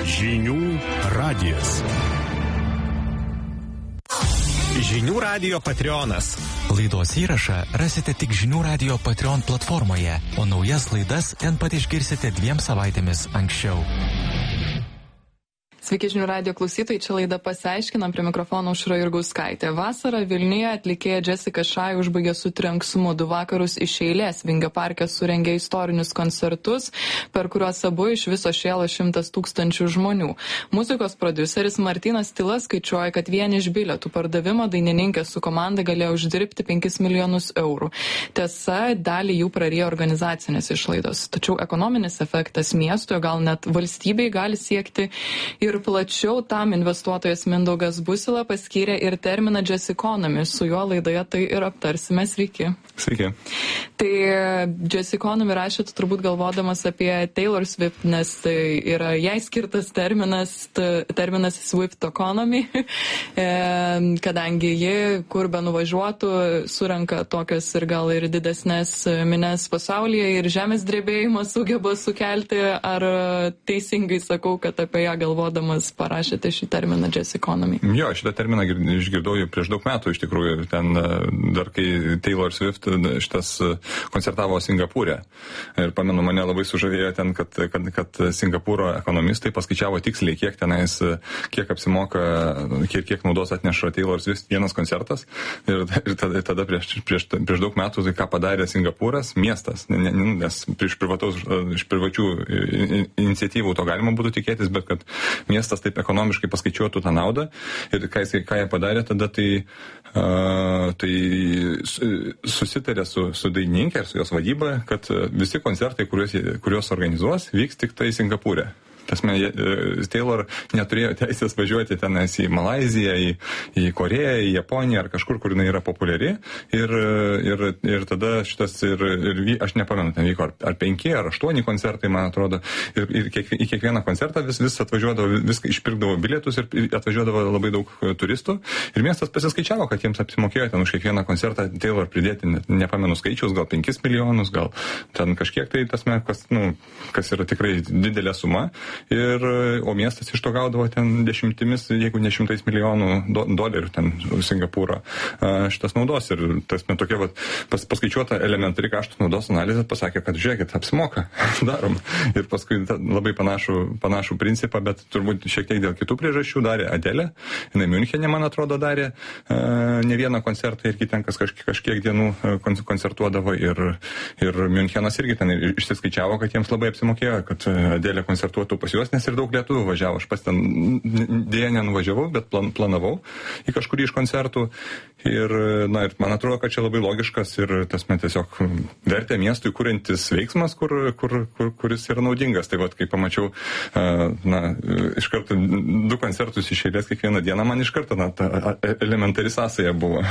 Žinių radijas. Žinių radijo Patreonas. Laidos įrašą rasite tik Žinių radijo Patreon platformoje, o naujas laidas ten pat išgirsite 2 savaitėmis anksčiau. Sveiki žinių radijo klausytojai, čia laida Pasiaiškinam, prie mikrofono Aušra Jurgauskaitė. Vasarą Vilniuje atlikėja Jessica Shy užbaigė su trenksmu 2 vakarus iš eilės. Vingio parke surengė istorinius koncertus, per kuriuos abu iš viso šėlo 100 000 žmonių. Muzikos prodiuseris Martynas Tyla skaičiuoja, kad vien iš bilietų pardavimo dainininkė su komanda galėjo uždirbti 5 milijonus eurų. Tiesa, dalį jų prarijo organizacinės išlaidos. Tačiau ekonominis efektas miestui, gal net valstybei gali siekti ir plačiau. Tam investuotojas Mindaugas Busila paskyrė ir terminą Jessiconomy. Su juo laidoje tai ir aptarsime. Sveiki. Sveiki. Tai Jessiconomy rašėt turbūt galvodamas apie Taylor Swift, nes tai yra jai skirtas terminas Swiftonomy, kadangi ji, kur be nuvažiuotų, surenka tokias ir gal ir didesnės mines pasaulyje ir žemės drebėjimas sugeba sukelti. Ar teisingai sakau, kad apie ją galvodamas parašėte šį terminą Jessiconomy? Jo, šitą terminą išgirdau jau prieš daug metų iš tikrųjų. Ten dar kai Taylor Swift šitas koncertavo Singapūre. Ir pamenu, mane labai sužavėjo ten, kad Singapūro ekonomistai paskaičiavo tiksliai, kiek apsimoka, kiek naudos atneša Taylor Swift vienas koncertas. Ir tada prieš daug metų tai ką padarė Singapūras, miestas. Nes iš privačių iniciatyvų to galima būtų tikėtis, bet kad miestas taip ekonomiškai paskaičiuotų tą naudą ir ką jie padarė tada, tai susitarė su dainininkė ir su jos vadyba, kad visi koncertai, kuriuos organizuos, vyks tik tai Singapūre. Tasme, Taylor neturėjo teisės važiuoti tenais į Malaiziją, į Koreją, į Japoniją ar kažkur, kur jinai yra populiari. Ir tada šitas, aš nepamenu, ten vyko ar 5 ar 8 koncertai, man atrodo. Ir į kiekvieną koncertą vis atvažiuodavo, viską išpirkdavo bilietus ir atvažiuodavo labai daug turistų. Ir miestas pasiskaičiavo, kad jiems apsimokėjo ten už kiekvieną koncertą Taylor pridėti, nepamenu skaičiaus, gal 5 milijonus, gal ten kažkiek tai, tasme, kas yra tikrai didelė suma. O miestas iš to gaudavo ten dešimtimis, jeigu ne 100 milijonų dolerių ten Singapūro šitas naudos. Ir tas tokia paskaičiuota elementari kaštų naudos analizė pasakė, kad žiūrėkit, apsimoka, darom. Ir paskui labai panašų principą, bet turbūt šiek tiek dėl kitų priežasčių darė Adele. Jinai Miunchene, man atrodo, darė ne vieną koncertą ir ten kažkiek dienų koncertuodavo. Ir Miunchenas irgi ten išsiskaičiavo, kad jiems labai apsimokėjo, kad Adele koncertuotų pas juos, nes ir daug lietuvių važiavo. Aš pas ten dėja nenuvažiavau, bet planavau į kažkurį iš koncertų. Ir man atrodo, kad čia labai logiškas ir tiesiog vertė miestui kuriantis veiksmas, kuris yra naudingas. Tai kai pamačiau iš karto 2 koncertus iš eilės kiekvieną dieną, man iš karto ta elementari sąsaja buvo.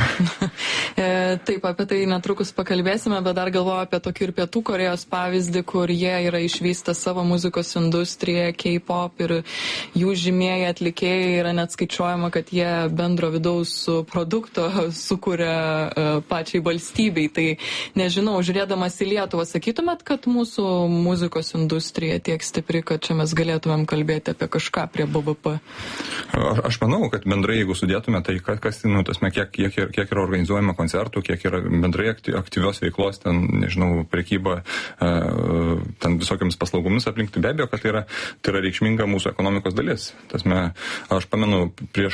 Taip, apie tai netrukus pakalbėsime, bet dar galvoju apie tokį ir Pietų Korėjos pavyzdį, kur jie yra išvystę savo muzikos industriją, K-pop ir jų žymieji atlikėjai, yra net skaičiuojama, kad jie bendro vidaus produkto sukuria pačiai valstybei. Tai nežinau, žiūrėdamas į Lietuvą, sakytumėt, kad mūsų muzikos industrija tiek stipri, kad čia mes galėtumėm kalbėti apie kažką prie BVP? Aš manau, kad bendrai, jeigu sudėtume, tai kiek yra organizuojama koncertų, kiek yra bendrai aktyvios veiklos, ten, nežinau, prekyba, ten visokiams paslaugomis aplink, be abejo, kad tai yra reikšminga mūsų ekonomikos dalis. Aš pamenu,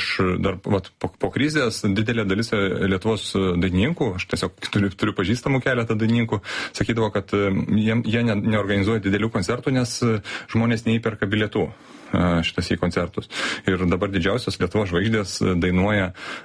po krizės didelė dalis Lietuvos dainininkų, aš tiesiog turiu pažįstamų keletą dainininkų, sakydavo, kad jie neorganizuoja didelių koncertų, nes žmonės neįperka bilietų šitas į koncertus. Ir dabar didžiausios Lietuvos žvaigždės dainuoja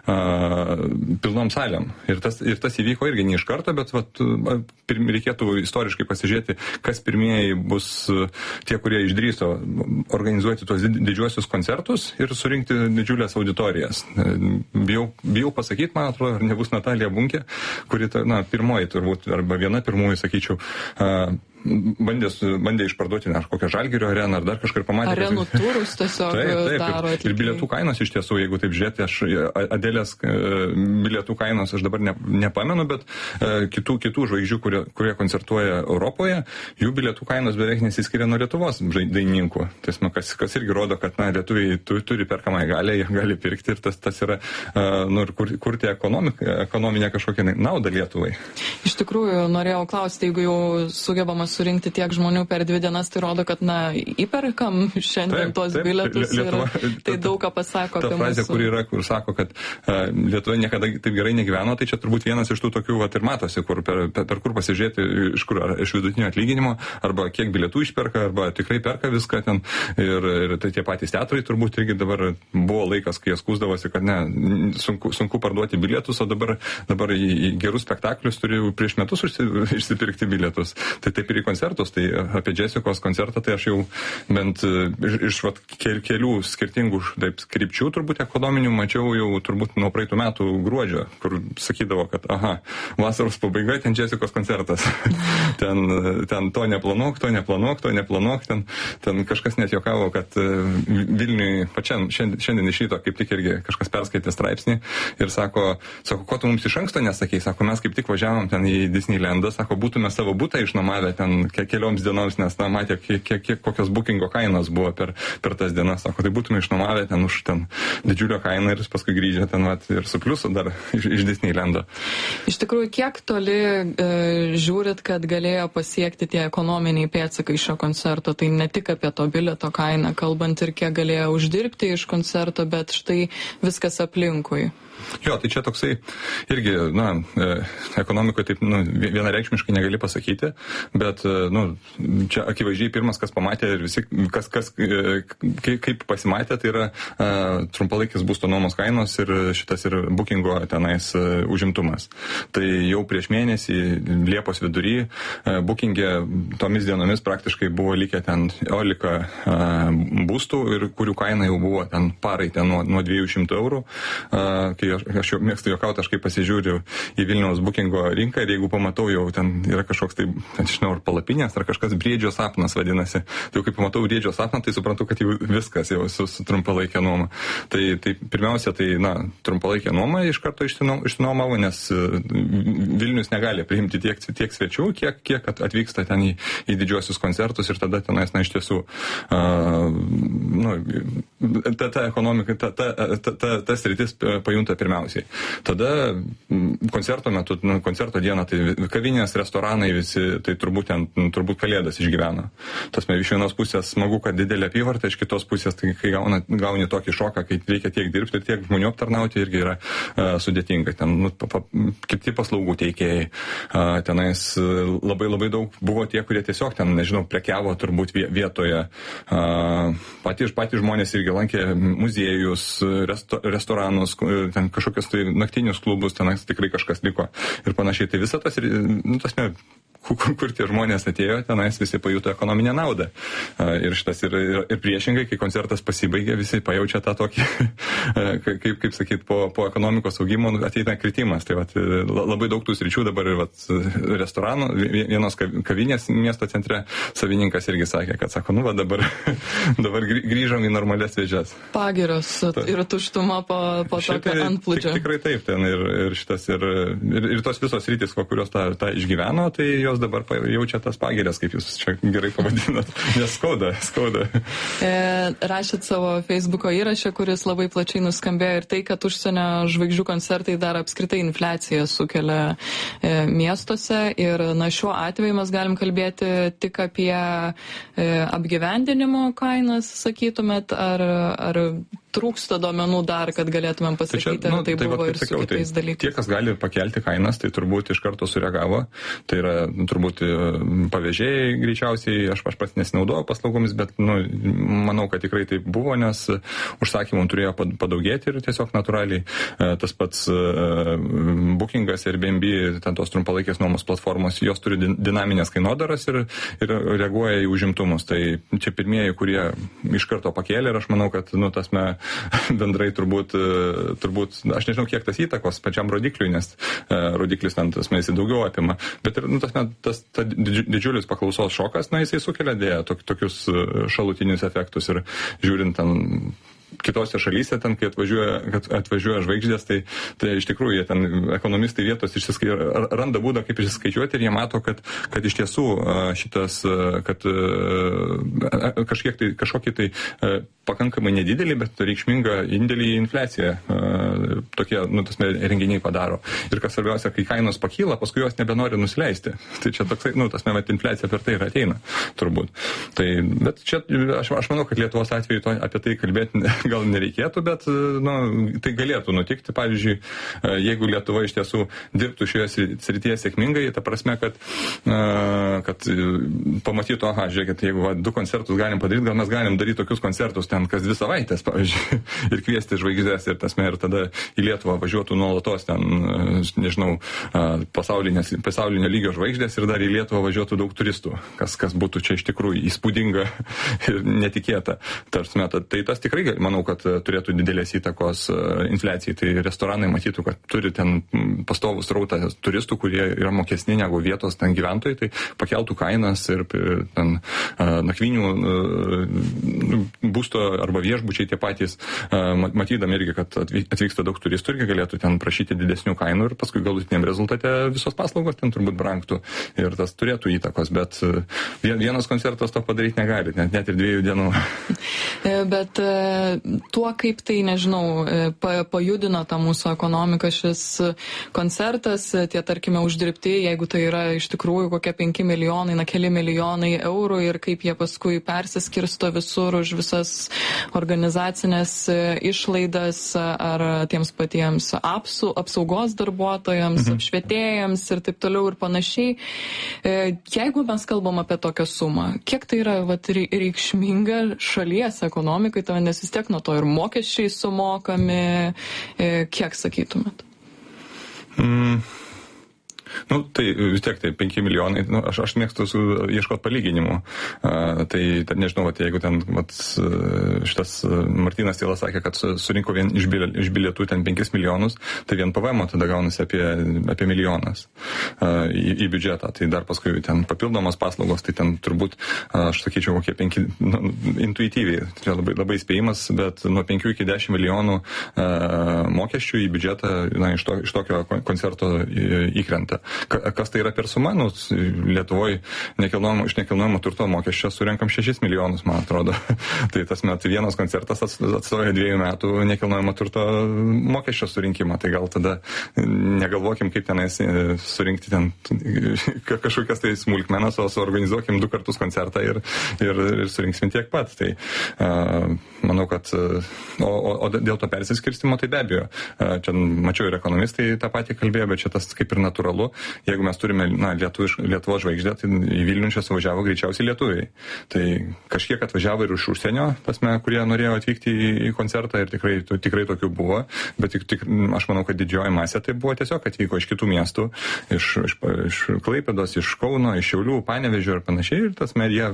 pilnom salėm. Ir tas įvyko irgi ne iš karto, bet reikėtų istoriškai pasižiūrėti, kas pirmieji bus tie, kurie išdrįso organizuoti tuos didžiuosius koncertus ir surinkti didžiulės auditorijas. Bijau pasakyti, man atrodo, ar nebus Natalija Bunkė, kuri pirmoji turbūt, arba viena pirmųjų, sakyčiau, bandė išparduoti ar kokią Žalgirio areną, ar dar kažkur pamatė. Arenų turus tiesiog daro. Ir bilietų kainos iš tiesų, jeigu taip žiūrėti, aš Adelės bilietų kainos aš dabar nepamenu, bet kitų žvaigždžių, kurie koncertuoja Europoje, jų bilietų kainos beveik nesiskiria nuo Lietuvos dainininkų. Tai kas irgi rodo, kad lietuviai turi perkamąją galią, jie gali pirkti ir tas yra kurti ekonominę kažkokią naudą Lietuvai. Iš tikrųjų, norėjau klausti, jeigu jau sugebama surinkti tiek žmonių per 2 dienas, tai rodo, kad įperkam šiandien tos bilietus Lietuva, ir tai daug ką pasako apie mūsų. Ta frazė, kur sako, kad Lietuva niekada taip gerai negyveno, tai čia turbūt vienas iš tų tokių ir matosi, kur per kur pasižiūrėti, iš vidutinio atlyginimo, arba kiek bilietų išperka, arba tikrai perka viską ten. Ir tai tie patys teatrai turbūt irgi dabar buvo laikas, kai jie skųsdavosi, kad sunku parduoti bilietus, o dabar į gerus spektaklius turi prieš metus išsipirkti bilietus. Tai taip ir į koncertus. Tai apie Jessicos koncertą, tai aš jau bent iš kelių skirtingų krypčių turbūt ekonominių mačiau jau turbūt nuo praeitų metų gruodžio, kur sakydavo, kad vasaros pabaiga, ten Jessicos koncertas. ten to neplanuok, ten kažkas net juokavo, kad Vilniui pačiam šiandien iš ryto kaip tik irgi kažkas perskaitė straipsnį ir sako, ko tu mums iš anksto nesakei, sako, mes kaip tik važiavom ten į Disneylandą, sako, būtume savo butą išnuomavę ten kelioms dienoms, nes matė, kokios bookingo kainos buvo per tas dienas, sako, tai būtume išnuomavę ten už didžiulio kainą ir paskui grįžę ten ir su pliusu dar iš Disneylando. Iš tikrųjų, kiek toli žiūrit, kad galėjo pasiekti tie ekonominiai pėdsakai šio koncerto, tai ne tik apie to bilieto kainą kalbant ir kiek galėjo uždirbti iš koncerto, bet štai viskas aplinkui. Jo, tai čia toksai irgi, ekonomikoje taip, vienareikšmiškai negali pasakyti, bet, čia akivaizdžiai pirmas, kas pamatė ir visi, kaip pasimatė, tai yra trumpalaikis būsto nuomos kainos ir šitas ir bookingo tenais užimtumas. Tai jau prieš mėnesį, Liepos vidury, bookingė tomis dienomis praktiškai buvo likę ten 11 būstų ir kurių kaina jau buvo ten parai nuo 200 eurų, kai aš jau mėgstu juokauti, aš kai pasižiūriu į Vilniaus bookingo rinką ir jeigu pamatau jau ten yra kažkoks tai, nežinau, ar palapinės, ar kažkas briedžio sapnas vadinasi. Tai jau kai pamatau briedžio sapną, tai suprantu, kad jau viskas jau su trumpalaikė nuoma. Tai pirmiausia, trumpalaikė nuoma iš karto išsinuomavo, nes Vilnius negali priimti tiek svečių, kiek atvyksta ten į didžiuosius koncertus ir tada tenais, iš tiesų, ta ekonomika, ta sritis pajunta pirmiausiai. Tada koncerto metu, koncerto dieną, tai kavinės, restoranai visi, tai turbūt kalėdas išgyvena. Tasme, iš vienos pusės smagu, kad didelė apyvarta, iš kitos pusės, tai kai gauni tokį šoką, kai reikia tiek dirbti ir tiek žmonių aptarnauti, irgi yra sudėtinga. Ten kiti paslaugų teikėjai. Tenais labai daug buvo tie, kurie tiesiog ten, nežinau, prekiavo turbūt vietoje. Patys žmonės irgi lankė muziejus, restoranus, ten kažkokios tai naktinius klubus, ten tikrai kažkas liko ir panašiai. Tai visą tas, kur tie žmonės atėjo, tenais visi pajuto ekonominę naudą. Ir šitas ir priešingai, kai koncertas pasibaigė, visi pajaučia tą tokį, kaip sakyt, po ekonomikos augimo ateina kritimas. Tai labai daug tų sričių dabar ir restoranų, vienos kavinės miesto centre savininkas irgi sakė, kad sako, dabar grįžom į normalias vėžes. Pagiros ir tuštuma po tokio antplūdžio. Tikrai taip, ten ir šitas ir tos visos rytis, kurios tą išgyveno, tai jos dabar jaučia tas pagirias, kaip jūs čia gerai pavadinat, nes skauda. Rašėt savo Facebooko įrašą, kuris labai plačiai nuskambėjo ir tai, kad užsienio žvaigždžių koncertai dar apskritai infliaciją sukelia miestuose ir šiuo atveju mes galim kalbėti tik apie apgyvendinimo kainas, sakytumėt, ar trūksta duomenų dar, kad galėtumėm pasakyti, ar tai buvo ir su kitais dalykais. Tie, kas gali pakelti kainas, tai turbūt iš karto sureagavo. Tai yra turbūt pavėžėjai greičiausiai, aš pats nesinaudoju paslaugomis, bet manau, kad tikrai tai buvo, nes užsakymų turėjo padaugėti ir tiesiog natūraliai tas pats Bookingas ir Airbnb, ten tos trumpalaikės nuomos platformos, jos turi dinaminės kainodaras ir reaguoja į užimtumus. Tai čia pirmieji, kurie iš karto pakėlė ir aš manau, kad bendrai turbūt, aš nežinau, kiek tas įtakos pačiam rodikliui, nes rodiklis ten tas mes daugiau apima, bet ir tas didžiulis paklausos šokas, jisai sukelia dėja tokius šalutinius efektus ir žiūrint ten kitose šalyse, ten, kai atvažiuoja žvaigždės, tai iš tikrųjų jie ten ekonomistai vietos randa būdą, kaip išsiskaičiuoti ir jie mato, kad iš tiesų šitas, kad kažkokį tai pakankamai nedidelį, bet reikšmingą indėlį į infliaciją tokie, renginiai padaro. Ir kas svarbiausia, kai kainos pakyla, paskui jos nebenori nusileisti. Tai čia toksai, infliacija per tai ir ateina, turbūt. Tai, bet čia, aš manau, kad Lietuvos atveju apie tai kalbėti gal nereikėtų, bet tai galėtų nutikti. Pavyzdžiui, jeigu Lietuva iš tiesų dirbtų šioje srityje sėkmingai, ta prasme, kad pamatytų, žiūrėkit, jeigu 2 koncertus galim padaryti, gal mes galim daryti tokius koncertus ten kas 2 savaitės, pavyzdžiui, ir kviesti žvaigždės ir tada į Lietuvą važiuotų nuolatos ten, nežinau, pasaulinio lygio žvaigždės ir dar į Lietuvą važiuotų daug turistų, kas būtų čia iš tikrųjų įspūdinga ir netikėta. Tai tas tikrai, manau, kad turėtų didelės įtakos infliacijai. Tai restoranai matytų, kad turi ten pastovų srautą turistų, kurie yra mokesni negu vietos ten gyventojai, tai pakeltų kainas ir ten nakvynių būsto arba viešbučiai tie patys, matydami irgi, kad atvyksta daug turistų, irgi galėtų ten prašyti didesnių kainų ir paskui galutiniam rezultate visos paslaugos ten turbūt brangtų ir tas turėtų įtakos, bet vienas koncertas to padaryti negali, net ir 2 dienų. Bet tuo, kaip tai, nežinau, pajudino tą mūsų ekonomiką šis koncertas, tie, tarkime, uždirbti, jeigu tai yra iš tikrųjų kokie 5 milijonai, keli milijonai eurų ir kaip jie paskui persiskirsto visur už visas organizacinės išlaidas ar tiems patiems apsaugos darbuotojams, apšvietėjams ir taip toliau ir panašiai. Jeigu mes kalbam apie tokią sumą, kiek tai yra reikšminga šalies ekonomikai, nes vis tiek nuo to ir mokesčiai sumokami, kiek sakytumėt? Tai vis tiek tai 5 milijonai, aš mėgstu ieškoti palyginimų. Tai nežinau, jeigu ten šitas Martynas Tyla sakė, kad surinko vien iš bilietų ten 5 milijonus, tai vien PVM tada gaunasi apie milijonas į biudžetą. Tai dar paskui ten papildomos paslaugos, tai ten turbūt, aš sakyčiau, kokie 5, intuityviai, čia labai spėjimas, bet nuo 5 iki 10 milijonų mokesčių į biudžetą iš tokio koncerto įkrenta. Kas tai yra per suma? Lietuvoje iš nekilnojamo turto mokesčio surenkam 6 milijonus, man atrodo. Tai tas vienas koncertas atstovauja 2 metų nekilnojamo turto mokesčio surinkimą. Tai gal tada negalvokim, kaip tenais surinkti ten kažkokias tai smulkmenas, o suorganizuokim 2 kartus koncertą ir surinksim tiek pat. Tai manau, kad o dėl to persiskirstimo, tai be abejo. Čia mačiau ir ekonomistai tą patį kalbėjo, bet čia tas kaip ir natūralu. Jeigu mes turime Lietuvos žvaigždę, tai į Vilnių čia suvažiavo greičiausiai lietuviai. Tai kažkiek atvažiavo ir iš užsienio, kurie norėjo atvykti į koncertą ir tikrai tokių buvo, bet aš manau, kad didžioji masė tai buvo tiesiog atvyko iš kitų miestų, iš Klaipėdos, iš Kauno, iš Šiaulių, Panevėžio ir panašiai, ir jie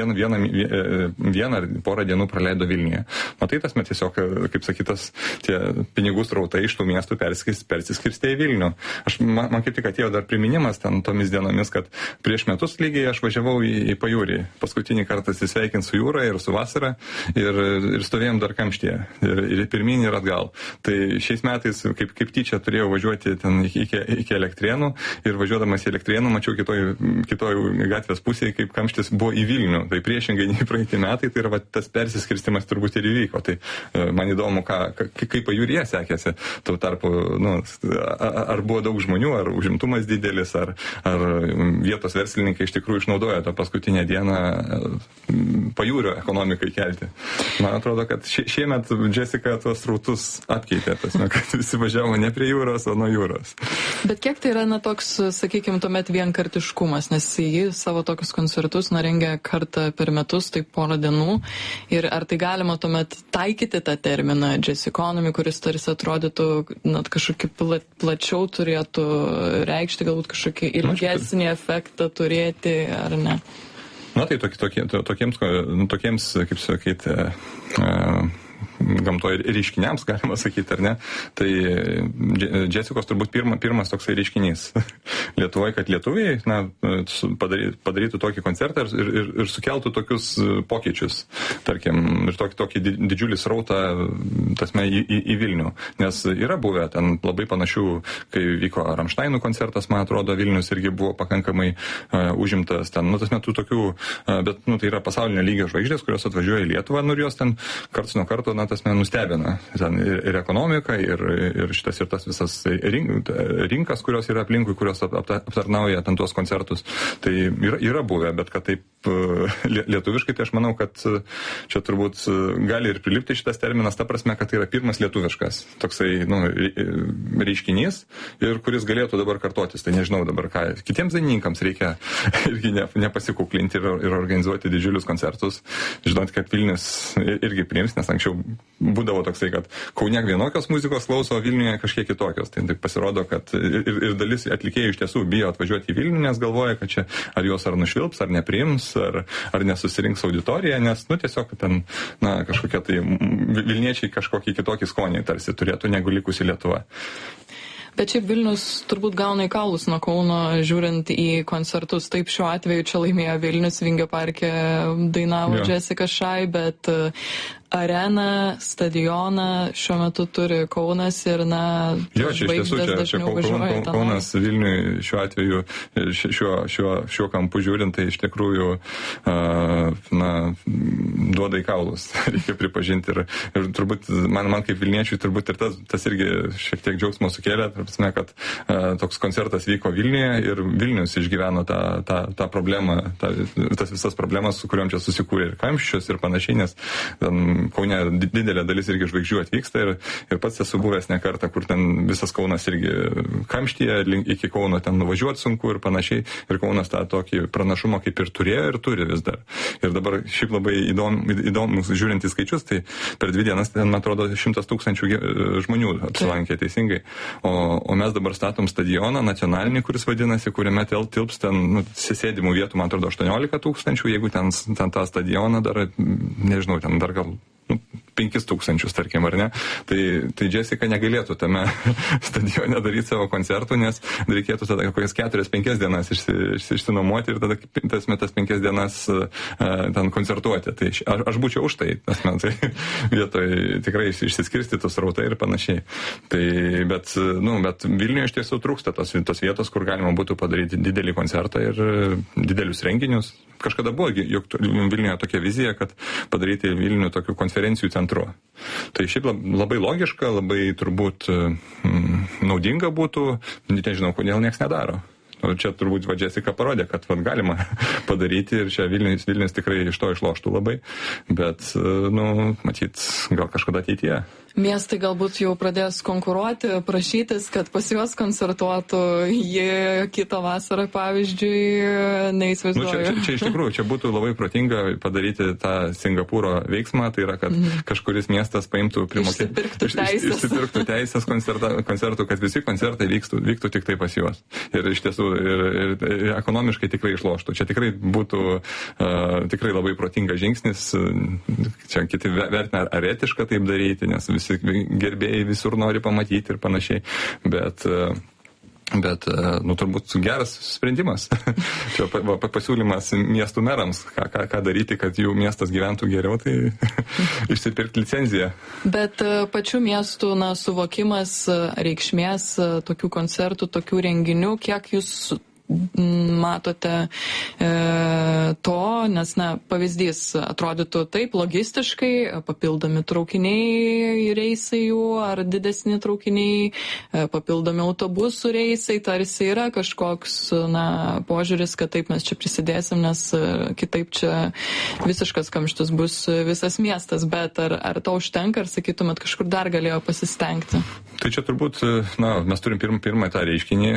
vieną ar porą dienų praleido Vilniuje. Tai tiesiog, kaip sakytas, tie pinigų srautai iš tų miestų persiskirstė į Vilnių. Man kaip tik atėjo dar priminimas ten tomis dienomis, kad prieš metus lygiai aš važiavau į pajūrį. Paskutinį kartą atsisveikinti su jūra ir su vasara ir stovėjom dar kamštyje. Ir pirmyn ir atgal. Tai šiais metais kaip tyčia turėjau važiuoti ten iki Elektrėnų ir važiuodamas į Elektrėnų mačiau kitoj gatvės pusėje, kaip kamštis buvo į Vilnių. Tai priešingai nei praeiti metai, tai yra tas persiskirstimas turbūt ir įvyko. Tai man įdomu, kaip pajūryje sekėsi. Tuo tarpu, ar buvo daug žmonių, ar užimtumas didelis, ar vietos verslininkai iš tikrųjų išnaudoja tą paskutinę dieną pajūrio ekonomikai kelti. Man atrodo, kad šiemet Jessica tuos srautus apkeitė, kad visi važiavo ne prie jūros, o nuo jūros. Bet kiek tai yra toks, sakykime, tuomet vienkartiškumas, nes jį savo tokius koncertus rengia kartą per metus, tai porą dienų. Ir ar tai galima tuomet taikyti tą terminą Jazz Economy, kuris tarsi atrodytų kažkokį plačiau turėtų reikšti, galbūt kažkokį ilgesnį efektą turėti, ar ne? Tai tokiems, kaip sakyti, gamtoje reiškiniams, galima sakyti, ar ne. Tai Jessicos turbūt pirmas toksai reiškinys Lietuvoje, kad lietuviai padarytų tokį koncertą ir sukeltų tokius pokyčius, tarkim, ir tokį didžiulį srautą tasme į Vilnių. Nes yra buvę ten labai panašių, kai vyko Rammsteinų koncertas, man atrodo, Vilnius irgi buvo pakankamai užimtas ten, tasme tų tokių, bet, tai yra pasaulinio lygio žvaigždės, kurios atvažiuoja į Lietuvą, ir jos ten karts nuo karto, tasme nustebina. Ten ir ekonomika, ir šitas ir tas visas rinkas, kurios yra aplinkui, kurios aptarnauja ten tuos koncertus. Tai yra buvę, bet kad taip lietuviškai, tai aš manau, kad čia turbūt gali ir prilipti šitas terminas, ta prasme, kad tai yra pirmas lietuviškas toksai, reiškinys, ir kuris galėtų dabar kartotis. Tai nežinau dabar ką. Kitiems dainininkams reikia irgi nepasikuklinti ir organizuoti didžiulius koncertus. Žinot, kad Vilnius irgi priims, nes anksčiau būdavo toksai, kad Kaune vienokios muzikos klauso, o Vilniuje kažkiek kitokios. Tai pasirodo, kad ir dalis atlikėjų iš tiesų bijo atvažiuoti į Vilnių, nes galvoja, kad čia ar juos ar nušvilps, ar nepriims, ar nesusirinks auditorija, nes, tiesiog ten, kažkokie tai Vilniečiai kažkokį kitokį skonį tarsi turėtų negu likusi Lietuva. Bet šiaip Vilnius turbūt gauna į kaulus nuo Kauno, žiūrint į koncertus. Taip, šiuo atveju čia laimėjo Vilnius, Vingio parke dainavo Jessica Shy, bet areną, stadioną šiuo metu turi Kaunas ir, žvaigždės dažniau važiuoja ten. Kaunas Vilniui šiuo atveju, šiuo kampu žiūrint, tai iš tikrųjų, duoda į kaulus, reikia pripažinti. Ir turbūt, man kaip Vilniečiui, turbūt ir tas irgi šiek tiek džiaugsmo sukėlė, prasme, kad toks koncertas vyko Vilniuje ir Vilnius išgyveno tą problemą, tas visas problemas, su kuriuom čia susikūrė ir kamščius ir panašiai, nes Kaune didelė dalis irgi žvaigždžių atvyksta ir pats esu buvęs ne kartą, kur ten visas Kaunas irgi kamštyje, iki Kauno ten nuvažiuoti sunku ir panašiai, ir Kaunas tą tokį pranašumą kaip ir turėjo ir turi vis dar. Ir dabar šiaip labai įdomus žiūrint į skaičius, tai per 2 dienas ten, man atrodo, 100 000 žmonių apsilankė teisingai. O mes dabar statom stadioną nacionalinį, kuris vadinasi, kuriame tilps ten sėdimų vietų, man atrodo, 18 000, jeigu ten tą stadioną dar, nežinau, ten dar gal 5 000, tarkim, ar ne? Tai Jessica negalėtų tame stadione daryti savo koncertų, nes reikėtų tada kokias 4-5 dienas išsinuomoti ir tada tas 5 dienas ten koncertuoti. Tai aš būčiau už tai, tai vietoj tikrai išsiskirstytų srautai ir panašiai. Tai, bet Vilniuje iš tiesų trūksta tos vietos, kur galima būtų padaryti didelį koncertą ir didelius renginius. Kažkada buvo Vilniuje tokia vizija, kad padaryti Vilnių tokių konferencijų centru. Tai šiaip labai logiška, labai turbūt naudinga būtų, nežinau, kodėl nieks nedaro. Čia turbūt Jessica parodė, kad galima padaryti ir čia Vilnius tikrai iš to išloštų labai, bet, matyt, gal kažkada ateityje. Miestai galbūt jau pradės konkuruoti, prašytis, kad pas juos koncertuotų, jie kitą vasarą, pavyzdžiui, neįsivaizduoju. Čia iš tikrųjų, čia būtų labai protinga padaryti tą Singapūro veiksmą, tai yra, kad kažkuris miestas paimtų išsipirktų teisės koncertų, kad visi koncertai vyktų tik tai pas juos. Ir iš tiesų, ir ekonomiškai tikrai išloštų. Čia tikrai būtų tikrai labai protingas žingsnis. Čia kiti vertina ar etiška taip daryti, nes visi gerbėjai visur nori pamatyti ir panašiai, bet turbūt geras sprendimas. Čia pasiūlymas miestų merams, ką daryti, kad jų miestas gyventų geriau, tai išsipirkti licenciją. Bet pačių miestų suvokimas reikšmės tokių koncertų, tokių renginių, kiek jūs matote to, nes, pavyzdys atrodytų taip logistiškai, papildomi traukiniai reisai jų, ar didesni traukiniai, papildomi autobusų reisai, tarsi yra kažkoks, požiūris, kad taip mes čia prisidėsim, nes kitaip čia visiškas kamštis bus visas miestas, bet ar to užtenka, ar sakytumėt, kažkur dar galėjo pasistengti? Tai čia turbūt, mes turim pirmą tą reiškinį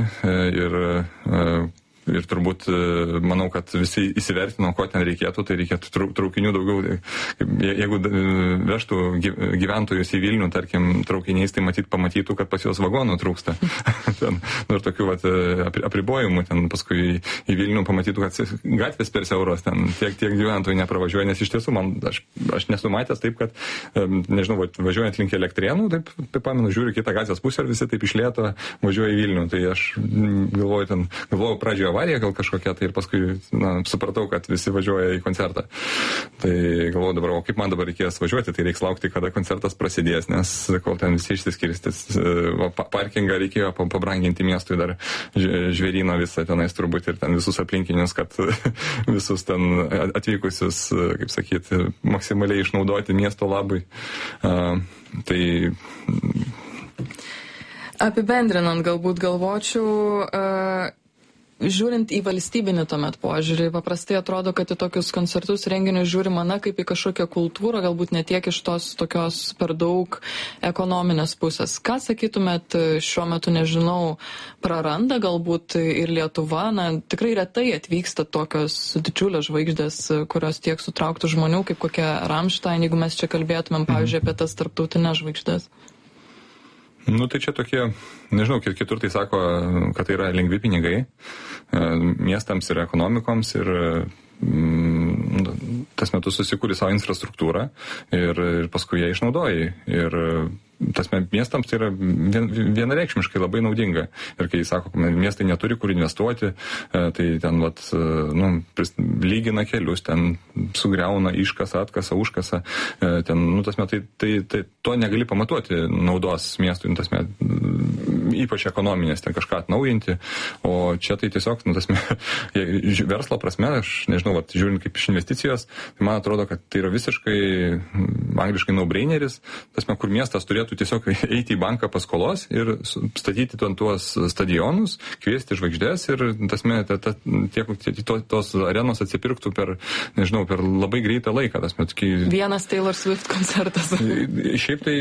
ir turbūt manau, kad visi įsivertino, ko ten reikėtų, tai reikėtų traukinių daugiau. Jeigu vežtų gyventojus į Vilnių, tarkim, traukiniais, tai pamatytų, kad pas juos vagonų trūksta. ten, ir tokių vat, apribojimų, ten paskui į Vilnių pamatytų, kad gatvės per siauros, ten tiek gyventojų nepravažiuoja, nes iš tiesų aš nesu matęs taip, kad, nežinau, važiuojant link Elektrėnų, taip pamenu, žiūriu kitą gatvės pusę ir visi taip iš lėto važiuoja į Vilnių. Tai aš galvojau pradžioje avariją gal kažkokia, tai ir paskui supratau, kad visi važiuoja į koncertą. Tai galvojau dabar, o kaip man dabar reikės važiuoti, tai reiks laukti, kada koncertas prasidės, nes kol ten visi išsiskirstys. Parkingą reikėjo pabranginti miestui dar žvėryną visą tenais turbūt ir ten visus aplinkinius, kad visus ten atvykusius, kaip sakyti, maksimaliai išnaudoti miesto labui. Tai apibendrinant galbūt galvočiau, žiūrint į valstybinį tuomet požiūrį, paprastai atrodo, kad į tokius koncertus renginius žiūrima kaip į kažkokią kultūrą, galbūt ne tiek iš tos tokios per daug ekonominės pusės. Ką sakytumėt šiuo metu, nežinau, praranda galbūt ir Lietuva? Tikrai retai atvyksta tokios didžiulės žvaigždės, kurios tiek sutrauktų žmonių, kaip kokia Rammstein, jeigu mes čia kalbėtumėm, pavyzdžiui, apie tas tarptautinės žvaigždės. Tai čia tokie, nežinau, kitur tai sako, kad tai yra lengvi pinigai miestams ir ekonomikoms ir tas metu susikūrė savo infrastruktūrą ir paskui ją išnaudoja. Ir tas miestams tai yra vienareikšmiškai labai naudinga. Ir kai sako, miestai neturi kur investuoti, tai ten lygina kelius, ten sugriauna, iškasa, atkasa, užkasa, ten, tas metai, tai to negali pamatuoti naudos miestui, ypač ekonominės, ten kažką atnaujinti, o čia tai tiesiog, verslo prasme, aš nežinau, žiūrint kaip iš investicijos, tai man atrodo, kad tai yra visiškai angliškai no-braineris, kur miestas turėtų tiesiog eiti į banką paskolos ir statyti tuos stadionus, kviesti žvaigždės ir tos arenos atsipirktų per labai greitą laiką. Vienas Taylor Swift koncertas. Šiaip tai,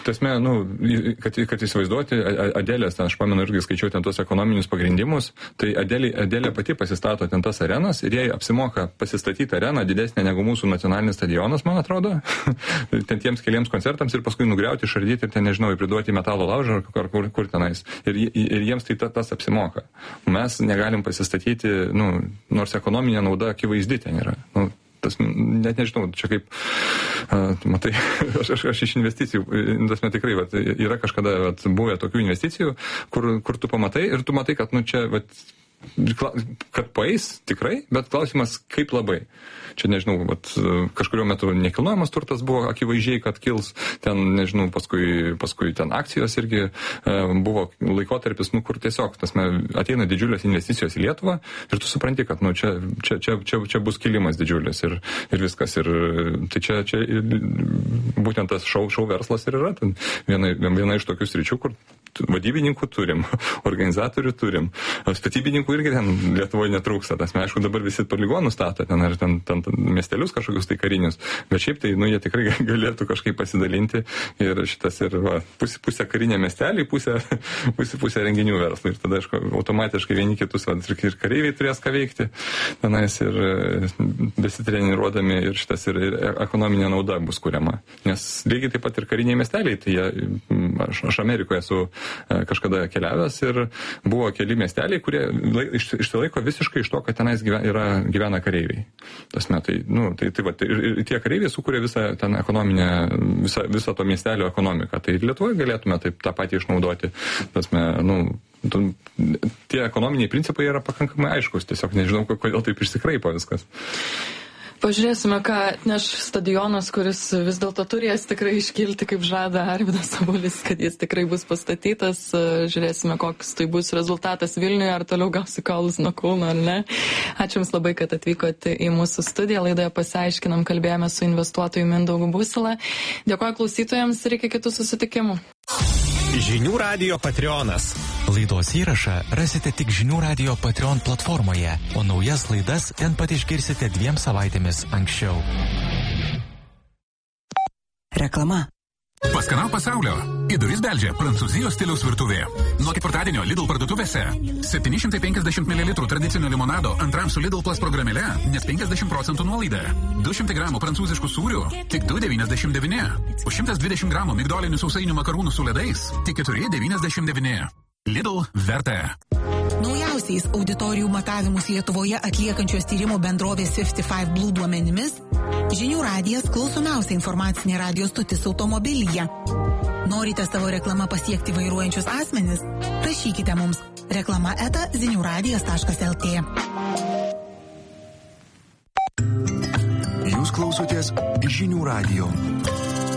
kad įsivaizduoti, Adelės, aš pamenu irgi skaičiau ten tuos ekonominius pagrindimus, tai Adelė pati pasistato ten tas arenas ir jai apsimoka pasistatyti areną didesnę negu mūsų nacionalinis stadionas, man atrodo, ten tiems keliems koncertams ir paskui nugriauti, išardyti ir ten, nežinau, priduoti metalo laužą ar kur tenais. Ir jiems tai tas apsimoka. Mes negalim pasistatyti, nors ekonominė nauda akivaizdi ten yra. Net nežinau, čia kaip, matai, aš iš investicijų, tikrai, yra kažkada buvę tokių investicijų, kur tu pamatai ir tu matai, kad, čia, kad paeis tikrai, bet klausimas, kaip labai. Čia, nežinau, kažkurio metu nekilnojamas turtas buvo akivaizdžiai, kad kils, ten, nežinau, paskui ten akcijos irgi buvo laikotarpis, kur tiesiog ateina didžiulės investicijos į Lietuvą ir tu supranti, kad, čia bus kilimas didžiulis ir viskas. Ir tai čia būtent tas šou verslas ir yra viena iš tokių sričių, kur vadybininkų turim, organizatorių turim, statybininkų irgi ten Lietuvoje netrūksta. Aišku, dabar visi poligonus stato ten ar ten miestelius kažkokius tai karinius, bet šiaip tai, jie tikrai galėtų kažkaip pasidalinti ir šitas ir pusė karinė miestelį, pusė renginių verslų ir tada, aišku, automatiškai vieni kitus ir kareiviai turės ką veikti tenais ir besitreniruodami ir šitas ir ekonominė nauda bus kuriama. Nes lygiai taip pat ir kariniai miesteliai, tai aš Amerikoje esu kažkada keliavęs ir buvo keli miesteliai, kurie išsilaiko visiškai iš to, kad tenais gyvena kareiviai. Ir tie kareiviai sukuria visą ten ekonominę, visą to miestelio ekonomiką. Tai Lietuvoje galėtume taip tą patį išnaudoti. Tie ekonominiai principai yra pakankamai aiškus, tiesiog nežinau, kodėl taip išsikraipo viskas. Pažiūrėsime, ką atneš stadionas, kuris vis dėlto turės tikrai iškilti, kaip žada Arvydas Avulis, kad jis tikrai bus pastatytas. Žiūrėsime, koks tai bus rezultatas Vilniuje, ar toliau gausi kaulus nuo Kauno, ar ne. Ačiū Jums labai, kad atvykote į mūsų studiją. Laidoje pasiaiškinam, kalbėjome su investuotoju Mindaugu Busila. Dėkoju klausytojams ir iki kitų susitikimų. Žinių radijo Patreonas. Laidos įrašą rasite tik Žinių radijo Patreon platformoje, o naujas laidas ten pat išgirsite 2 savaitėmis anksčiau. Reklama. Paskanau pasaulio. Į duris beldžia Prancūzijos stiliaus virtuvė. Nuo ketvirtadienio Lidl parduotuvėse 750 ml tradicinio limonado antram su Lidl Plus programėle, nes 50% nuolaida. 200 gramų prancūziškų sūrių tik 2,99. Už 120 gramų migdolinių sausainių makarūnų su ledais tik 4,99. Lidl verta. Naujausiais auditorijų matavimus Lietuvoje atliekančios tyrimų bendrovės 55 Blue duomenimis, Žinių radijas klausomiausia informacinė radijo stotis automobilyje. Norite savo reklamą pasiekti vairuojančius asmenis? Rašykite mums reklama@ziniuradijas.lt. Jūs klausotės Žinių radijo.